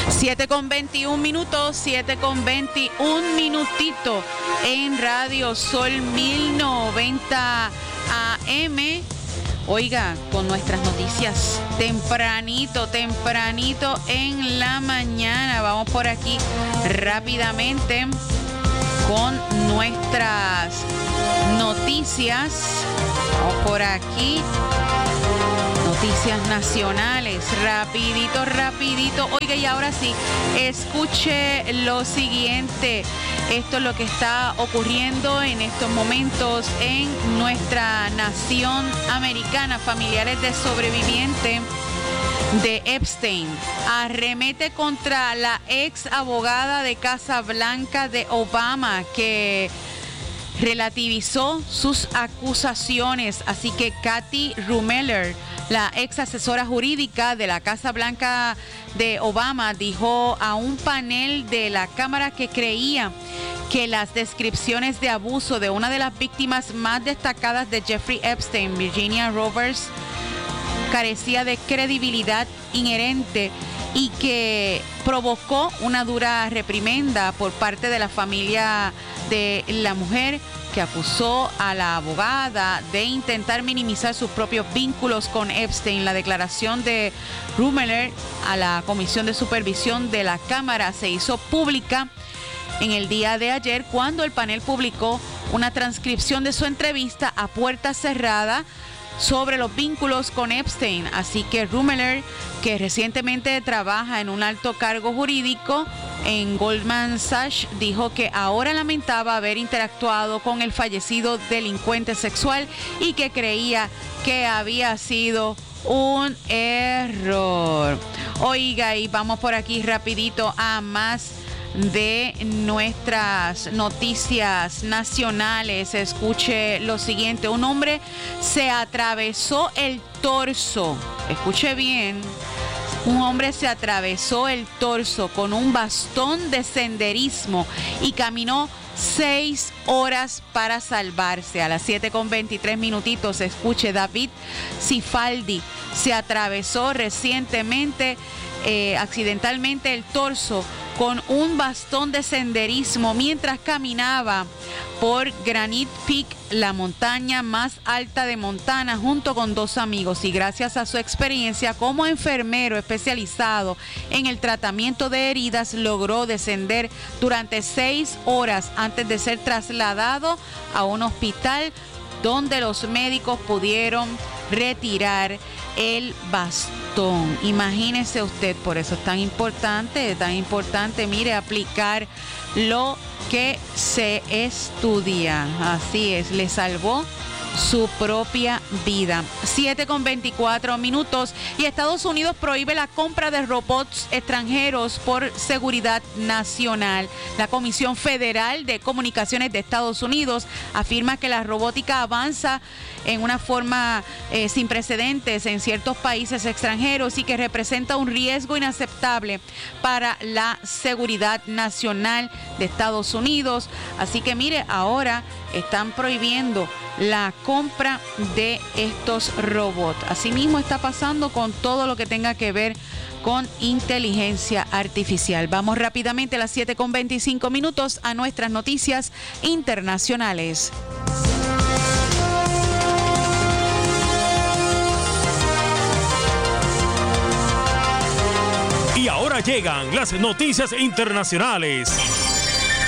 7:21 minutos, 7:21 minutitos en Radio Sol 1090 AM. Oiga, con nuestras noticias tempranito en la mañana. Vamos por aquí rápidamente con nuestras noticias. Vamos por aquí. Noticias nacionales, rapidito. Oiga, y ahora sí, escuche lo siguiente. Esto es lo que está ocurriendo en estos momentos en nuestra nación americana. Familiares de sobreviviente de Epstein arremete contra la ex abogada de Casa Blanca de Obama, que relativizó sus acusaciones. Así que Kathy Rumeller, la ex asesora jurídica de la Casa Blanca de Obama, dijo a un panel de la Cámara que creía que las descripciones de abuso de una de las víctimas más destacadas de Jeffrey Epstein, Virginia Roberts, carecía de credibilidad inherente y que provocó una dura reprimenda por parte de la familia de la mujer, que acusó a la abogada de intentar minimizar sus propios vínculos con Epstein. La declaración de Rumeller a la Comisión de Supervisión de la Cámara se hizo pública en el día de ayer, cuando el panel publicó una transcripción de su entrevista a puerta cerrada sobre los vínculos con Epstein. Así que Rumeller, que recientemente trabaja en un alto cargo jurídico en Goldman Sachs, dijo que ahora lamentaba haber interactuado con el fallecido delincuente sexual y que creía que había sido un error. Oiga, y vamos por aquí rapidito a más de nuestras noticias nacionales. Escuche lo siguiente. Un hombre se atravesó el torso. Escuche bien. Un hombre se atravesó el torso con un bastón de senderismo y caminó 6 horas para salvarse. A las 7:23 minutitos, escuche, David Cifaldi se atravesó recientemente, accidentalmente, el torso con un bastón de senderismo mientras caminaba por Granite Peak, la montaña más alta de Montana, junto con 2 amigos, y gracias a su experiencia como enfermero especializado en el tratamiento de heridas, logró descender durante 6 horas antes de ser trasladado a un hospital donde los médicos pudieron retirar el bastón. Imagínese usted, por eso es tan importante, mire, aplicar lo que se estudia. Así es, le salvó su propia vida. 7:24 minutos, y Estados Unidos prohíbe la compra de robots extranjeros por seguridad nacional. La Comisión Federal de Comunicaciones de Estados Unidos afirma que la robótica avanza en una forma sin precedentes en ciertos países extranjeros y que representa un riesgo inaceptable para la seguridad nacional de Estados Unidos. Así que mire, ahora están prohibiendo la compra de estos robots. Asimismo está pasando con todo lo que tenga que ver con inteligencia artificial. Vamos rápidamente a las 7:25 minutos a nuestras noticias internacionales. Y ahora llegan las noticias internacionales